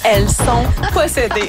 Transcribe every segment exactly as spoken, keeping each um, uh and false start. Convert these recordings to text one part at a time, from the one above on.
elles sont possédées.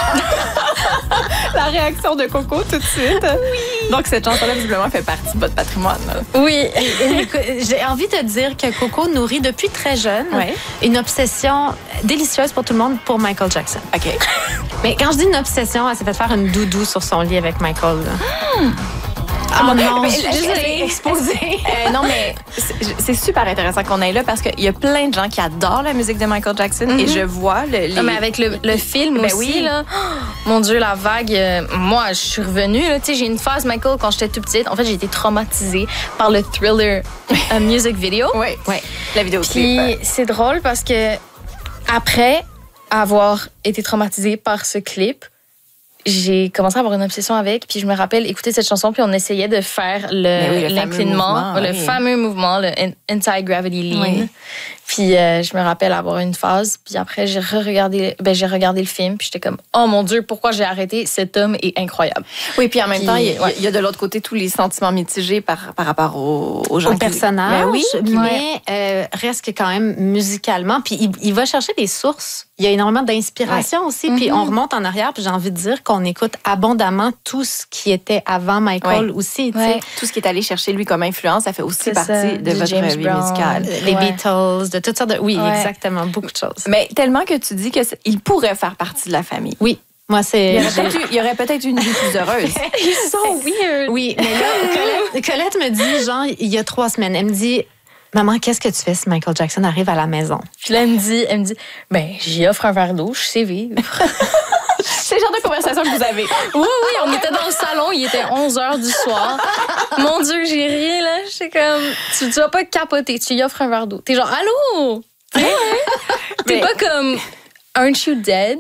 La réaction de Coco tout de suite. Oui. Donc, cette chanson-là, visiblement, fait partie de votre patrimoine. Là. Oui. J'ai envie de dire que Coco nourrit depuis très jeune ouais. une obsession délicieuse pour tout le monde pour Michael Jackson. OK. Mais quand je dis une obsession, elle s'est fait faire une doudou sur son lit avec Michael. Hmm. Oh non, mais, je suis désolée. Exposée. Euh, non, mais c'est, c'est super intéressant qu'on aille là parce qu'il y a plein de gens qui adorent la musique de Michael Jackson mm-hmm. et je vois le, les... Non, mais avec le, le film ben aussi, oui. là, oh, mon Dieu, la vague, euh, moi, je suis revenue. Là, j'ai une phase Michael quand j'étais tout petite. En fait, j'ai été traumatisée par le Thriller uh, music video. Oui, ouais. La vidéo Puis clip. c'est drôle parce que après avoir été traumatisée par ce clip, j'ai commencé à avoir une obsession avec, puis je me rappelle écouter cette chanson, puis on essayait de faire le, oui, le l'inclinement, fameux mouvement, le oui. fameux mouvement, le anti-gravity lean. Oui. Puis euh, je me rappelle avoir une phase, puis après j'ai re-regardé, ben j'ai regardé le film, puis j'étais comme oh mon Dieu, pourquoi j'ai arrêté? Cet homme est incroyable. Oui, puis en même puis, temps, il y, ouais. y a de l'autre côté tous les sentiments mitigés par par rapport aux, aux gens, au personnage. Ben oui, mais euh, reste que quand même musicalement, puis il, il va chercher des sources. Il y a énormément d'inspiration ouais. aussi, mm-hmm. puis on remonte en arrière, puis j'ai envie de dire qu'on écoute abondamment tout ce qui était avant Michael ouais. aussi. Ouais. Tout ce qui est allé chercher lui comme influence, ça fait aussi c'est partie ça, de votre James vie Brown, musicale. Les ouais. Beatles, de toutes sortes de... Oui, ouais. exactement, beaucoup de choses. Mais tellement que tu dis qu'il pourrait faire partie de la famille. Oui. Moi, c'est... Il y aurait peut-être, eu, il y aurait peut-être une vie plus heureuse. Ils sont weird. Oui, mais là, Colette, Colette me dit, genre, il y a trois semaines, elle me dit... Maman, qu'est-ce que tu fais si Michael Jackson arrive à la maison? Puis là, elle me dit, elle me dit, ben, j'y offre un verre d'eau, je sais vivre. C'est le genre de conversation que vous avez. Oui, oui, on était dans le salon, il était onze heures du soir. Mon Dieu, j'ai ri, là. J'étais comme, tu, tu vas pas capoter, tu y offres un verre d'eau. T'es genre, allô? T'es mais... pas comme... Aren't you dead?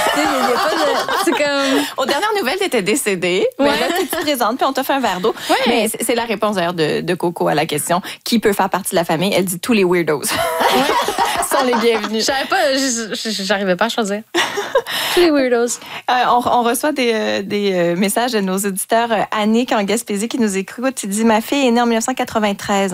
C'est comme... Aux dernières nouvelles, t'étais décédée. Ouais. Mais là, tu te présentes, puis on t'a fait un verre d'eau. Ouais. Mais c'est, c'est la réponse d'ailleurs de, de Coco à la question. Qui peut faire partie de la famille? Elle dit tous les weirdos. Ouais. Sont les bienvenus. Je savais pas, j'arrivais pas à choisir. Tous les weirdos. Euh, on, on reçoit des, euh, des euh, messages de nos auditeurs. Euh, Annick en Gaspésie qui nous écoute. Il dit, ma fille est née en dix-neuf cent quatre-vingt-treize.